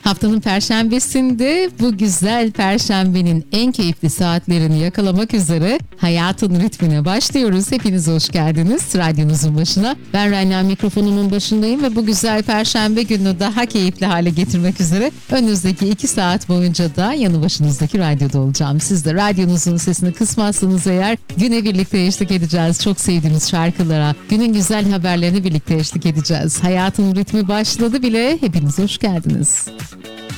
Haftanın Perşembesinde bu güzel Perşembenin en keyifli saatlerini yakalamak üzere hayatın ritmine başlıyoruz. Hepiniz hoş geldiniz radyonuzun başına. Ben Reyna mikrofonunun başındayım ve bu güzel Perşembe gününü daha keyifli hale getirmek üzere önünüzdeki 2 saat boyunca da yanı başınızdaki radyoda olacağım. Siz de radyonuzun sesini kısmazsanız eğer güne birlikte eşlik edeceğiz. Çok sevdiğimiz şarkılara, günün güzel haberlerini birlikte eşlik edeceğiz. Hayatın ritmi başladı bile. Hepiniz hoş geldiniz.